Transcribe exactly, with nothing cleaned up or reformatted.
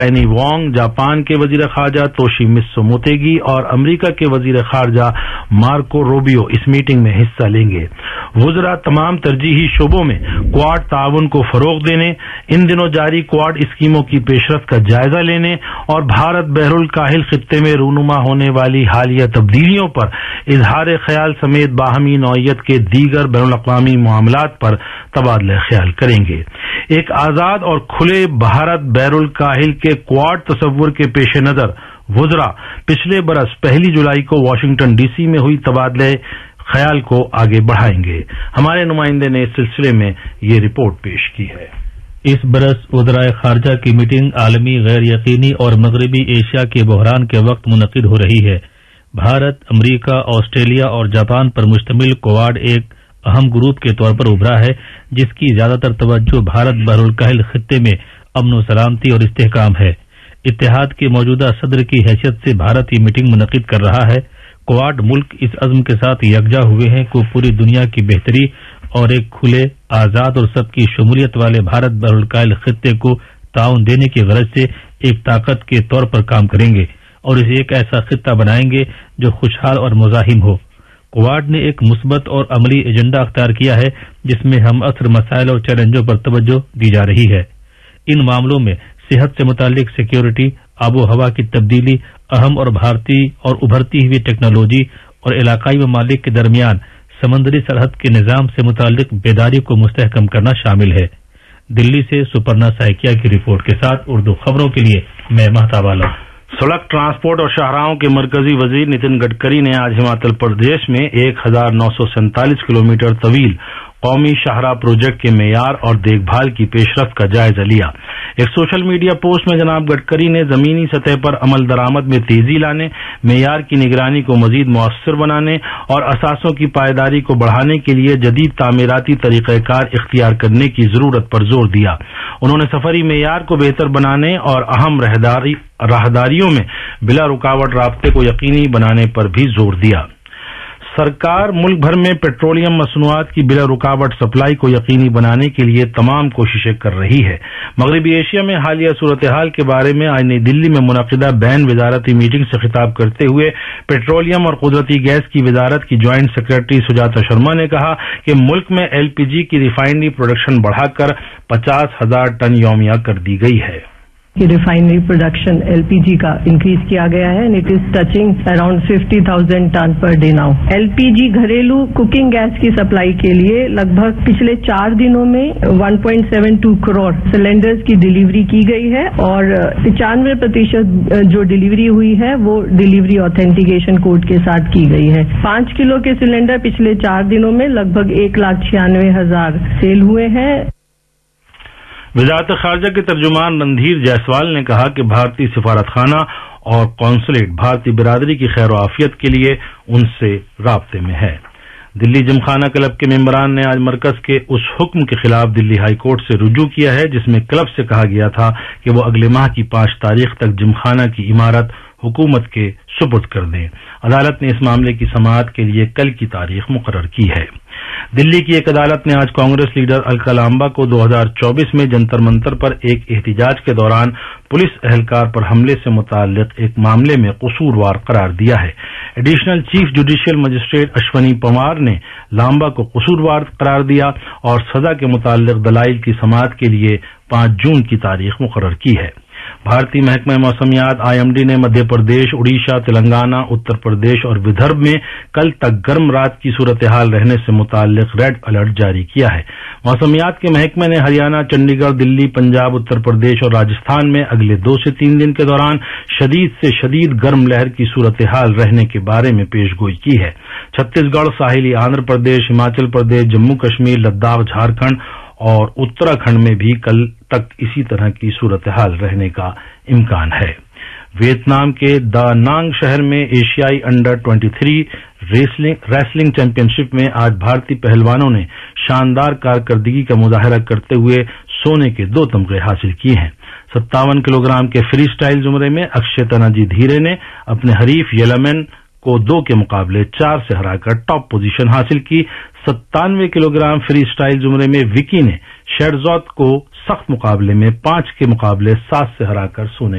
Any وانگ، Japan کے وزیر خارجہ توشیمتسو موتیگی اور امریکہ کے وزیر خارجہ مارکو روبیو اس میٹنگ میں حصہ لیں گے۔ وزراء تمام ترجیحی شعبوں میں کوواڈ تعاون کو فروغ دینے، ان دنوں جاری کوواڈ اسکیموں کی پیشرفت کا جائزہ لینے اور بھارت بحر الکاہل خطے میں رونما ہونے والی حالیہ تبدیلیوں پر اظہار خیال سمیت باہمی نوعیت کے دیگر بین الاقوامی معاملات پر تبادلہ خیال کریں گے۔ ایک آزاد اور کھلے بھارت بحر الکاہل کے کوواڈ تصور کے پیش نظر وزراء پچھلے برس پہلی جولائی کو واشنگٹن ڈی سی میں ہوئی تبادلہ خیال کو آگے بڑھائیں گے۔ ہمارے نمائندے نے اس سلسلے میں یہ رپورٹ پیش کی ہے۔ اس برس وزرائے خارجہ کی میٹنگ عالمی غیر یقینی اور مغربی ایشیا کے بحران کے وقت منعقد ہو رہی ہے۔ بھارت، امریکہ، آسٹریلیا اور جاپان پر مشتمل کوواڈ ایک اہم گروپ کے طور پر ابھرا ہے جس کی زیادہ تر توجہ بھارت بحر الکاہل خطے میں امن و سلامتی اور استحکام ہے۔ اتحاد کے موجودہ صدر کی حیثیت سے بھارت یہ میٹنگ منعقد کر رہا ہے۔ کوواڈ ملک اس عزم کے ساتھ یکجا ہوئے ہیں کہ پوری دنیا کی بہتری اور ایک کھلے، آزاد اور سب کی شمولیت والے بھارت بحر الکاہل خطے کو تعاون دینے کی غرض سے ایک طاقت کے طور پر کام کریں گے اور اسے ایک ایسا خطہ بنائیں گے جو خوشحال اور مزاحم ہو۔ کوواڈ نے ایک مثبت اور عملی ایجنڈا اختیار کیا ہے جس میں ہم عصر مسائل اور چیلنجوں پر توجہ دی جا رہی ہے۔ ان معاملوں میں صحت سے متعلق سیکیورٹی، آب و ہوا کی تبدیلی، اہم اور بھارتی اور ابھرتی ہوئی ٹیکنالوجی اور علاقائی ممالک کے درمیان سمندری سرحد کے نظام سے متعلق بیداری کو مستحکم کرنا شامل ہے۔ دلی سے سپرنا سائکیا کی رپورٹ کے ساتھ اردو خبروں کے لیے میں مہتاب عالم۔ سڑک ٹرانسپورٹ اور شاہراہوں کے مرکزی وزیر نتن گڈکری نے آج ہماچل پردیش میں ایک ہزار نو سو سینتالیس کلومیٹر طویل قومی شاہراہ پروجیکٹ کے معیار اور دیکھ بھال کی پیش رفت کا جائزہ لیا۔ ایک سوشل میڈیا پوسٹ میں جناب گڈکری نے زمینی سطح پر عمل درآمد میں تیزی لانے، معیار کی نگرانی کو مزید مؤثر بنانے اور اثاثوں کی پائیداری کو بڑھانے کے لیے جدید تعمیراتی طریقہ کار اختیار کرنے کی ضرورت پر زور دیا۔ انہوں نے سفری معیار کو بہتر بنانے اور اہم راہداری راہداریوں میں بلا رکاوٹ رابطے کو یقینی بنانے پر بھی زور دیا۔ سرکار ملک بھر میں پیٹرولیم مصنوعات کی بلا رکاوٹ سپلائی کو یقینی بنانے کے لیے تمام کوششیں کر رہی ہے۔ مغربی ایشیا میں حالیہ صورتحال کے بارے میں آج نئی دلی میں منعقدہ بین وزارتی میٹنگ سے خطاب کرتے ہوئے پیٹرولیم اور قدرتی گیس کی وزارت کی جوائنٹ سیکرٹری سجاتا شرما نے کہا کہ ملک میں ایل پی جی کی ریفائنری پروڈکشن بڑھا کر پچاس ہزار ٹن یومیہ کر دی گئی ہے۔ کہ ریفائنری پروڈکشن ایل پی جی کا انکریز کیا گیا ہے، it is touching around fifty thousand ton per day now. L P جی گھریلو کوکنگ گیس کی سپلائی کے لیے لگ بھگ پچھلے چار دنوں میں one point seven to crore cylinders کی ڈیلیوری کی گئی ہے اور پچانوے پرتیشت جو ڈیلیوری ہوئی ہے وہ ڈیلیوری آتھینٹیکیشن کوڈ کے ساتھ کی گئی ہے۔ پانچ کلو کے سلینڈر پچھلے چار دنوں میں لگ بھگ ایک لاکھ چھیانوے ہزار سیل ہوئے ہیں۔ وزارت خارجہ کے ترجمان رندھیر جیسوال نے کہا کہ بھارتی سفارت خانہ اور قونصلیٹ بھارتی برادری کی خیر و عافیت کے لیے ان سے رابطے میں ہے۔ دلی جم خانہ کلب کے ممبران نے آج مرکز کے اس حکم کے خلاف دلی ہائی کورٹ سے رجوع کیا ہے جس میں کلب سے کہا گیا تھا کہ وہ اگلے ماہ کی پانچ تاریخ تک جم خانہ کی عمارت حکومت کے سپرد کر دیں۔ عدالت نے اس معاملے کی سماعت کے لیے کل کی تاریخ مقرر کی ہے۔ دلی کی ایک عدالت نے آج کانگریس لیڈر الکا لامبا کو دو ہزار چوبیس میں جنتر منتر پر ایک احتجاج کے دوران پولیس اہلکار پر حملے سے متعلق ایک معاملے میں قصوروار قرار دیا ہے۔ Additional chief judicial magistrate Ashwini Pawar نے لامبا کو قصوروار قرار دیا اور سزا کے متعلق دلائل کی سماعت کے لیے پانچ جون کی تاریخ مقرر کی ہے۔ بھارتی محکمہ موسمیات آئی ایم ڈی نے مدھیہ پردیش، اڑیسہ، تلنگانہ، اتر پردیش اور ودربھ میں کل تک گرم رات کی صورتحال رہنے سے متعلق ریڈ الرٹ جاری کیا ہے۔ موسمیات کے محکمے نے ہریانہ، چنڈی گڑھ، دلی، پنجاب، اتر پردیش اور راجستھان میں اگلے دو سے تین دن کے دوران شدید سے شدید گرم لہر کی صورتحال رہنے کے بارے میں پیش گوئی کی ہے۔ چھتیس گڑھ، ساحلی آندھرا پردیش، ہماچل پردیش، جموں کشمیر، لداخ، جھارکھنڈ اور اتراکھنڈ میں بھی کل تک اسی طرح کی صورتحال رہنے کا امکان ہے۔ ویتنام کے دا نانگ شہر میں ایشیائی under twenty three wrestling champion شپ میں آج بھارتی پہلوانوں نے شاندار کارکردگی کا مظاہرہ کرتے ہوئے سونے کے دو تمغے حاصل کیے ہیں۔ ستاون کلو گرام کے فری سٹائل زمرے میں اکشے تناجی دھیرے نے اپنے حریف یلمن کو دو کے مقابلے چار سے ہرا کر ٹاپ پوزیشن حاصل کی۔ ستانوے کلو گرام فری سٹائل زمرے میں وکی نے شیرزوت کو سخت مقابلے میں پانچ کے مقابلے سات سے ہرا کر سونے